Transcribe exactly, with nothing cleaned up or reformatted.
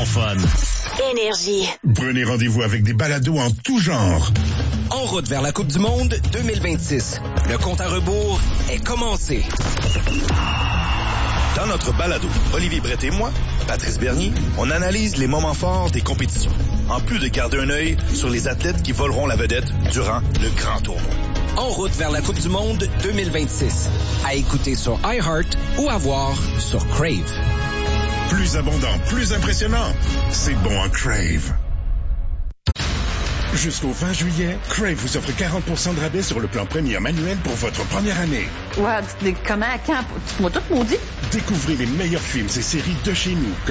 fun. Énergie. Prenez rendez-vous avec des balados en tout genre. En route vers la Coupe du Monde deux mille vingt-six. Le compte à rebours est commencé. Dans notre balado, Olivier Brett et moi, Patrice Bernier, on analyse les moments forts des compétitions, en plus de garder un œil sur les athlètes qui voleront la vedette durant le grand tournoi. En route vers la Coupe du Monde deux mille vingt-six. À écouter sur iHeart ou à voir sur Crave. Plus abondant, plus impressionnant. C'est bon en Crave. Jusqu'au vingt juillet, Crave vous offre quarante pour cent de rabais sur le plan premium annuel pour votre première année. Ouais, comment, quand? Tu m'as tout maudit? Découvrez les meilleurs films et séries de chez nous.